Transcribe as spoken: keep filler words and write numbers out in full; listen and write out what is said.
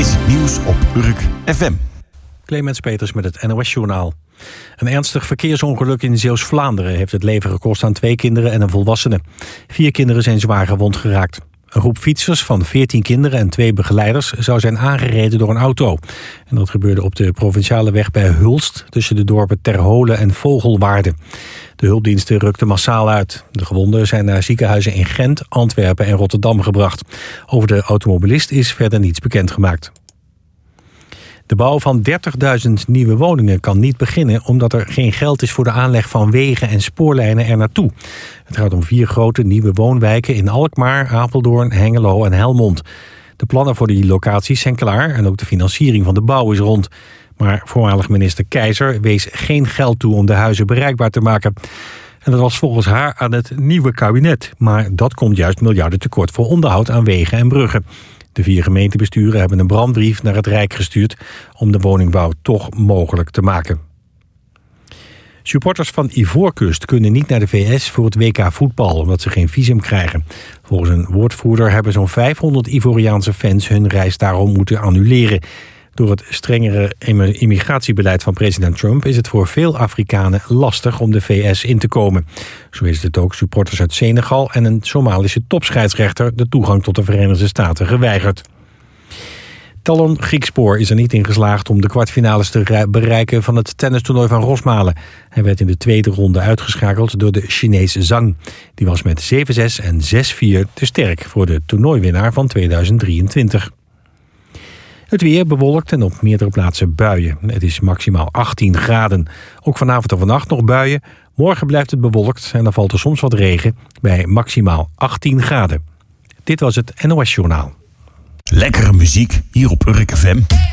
is nieuws op Urk F M. Clemens Peters met het N O S-journaal. Een ernstig verkeersongeluk in Zeeuws-Vlaanderen heeft het leven gekost aan twee kinderen en een volwassene. Vier kinderen zijn zwaar gewond geraakt. Een groep fietsers van veertien kinderen en twee begeleiders zou zijn aangereden door een auto. En dat gebeurde op de provinciale weg bij Hulst tussen de dorpen Terholen en Vogelwaarde. De hulpdiensten rukten massaal uit. De gewonden zijn naar ziekenhuizen in Gent, Antwerpen en Rotterdam gebracht. Over de automobilist is verder niets bekendgemaakt. De bouw van dertigduizend nieuwe woningen kan niet beginnen omdat er geen geld is voor de aanleg van wegen en spoorlijnen er naartoe. Het gaat om vier grote nieuwe woonwijken in Alkmaar, Apeldoorn, Hengelo en Helmond. De plannen voor die locaties zijn klaar en ook de financiering van de bouw is rond. Maar voormalig minister Keizer wees geen geld toe om de huizen bereikbaar te maken. En dat was volgens haar aan het nieuwe kabinet. Maar dat komt juist miljarden tekort voor onderhoud aan wegen en bruggen. De vier gemeentebesturen hebben een brandbrief naar het Rijk gestuurd om de woningbouw toch mogelijk te maken. Supporters van Ivoorkust kunnen niet naar de V S voor het W K voetbal omdat ze geen visum krijgen. Volgens een woordvoerder hebben zo'n vijfhonderd Ivoriaanse fans hun reis daarom moeten annuleren. Door het strengere immigratiebeleid van president Trump is het voor veel Afrikanen lastig om de V S in te komen. Zo is het ook supporters uit Senegal en een Somalische topscheidsrechter de toegang tot de Verenigde Staten geweigerd. Talon Griekspoor is er niet in geslaagd om de kwartfinales te bereiken van het tennistoernooi van Rosmalen. Hij werd in de tweede ronde uitgeschakeld door de Chinese Zhang. Die was met zeven zes en zes vier te sterk voor de toernooiwinnaar van tweeduizend drieëntwintig. Het weer bewolkt en op meerdere plaatsen buien. Het is maximaal achttien graden. Ook vanavond en vannacht nog buien. Morgen blijft het bewolkt en dan valt er soms wat regen bij maximaal achttien graden. Dit was het N O S-journaal. Lekkere muziek hier op Urk F M.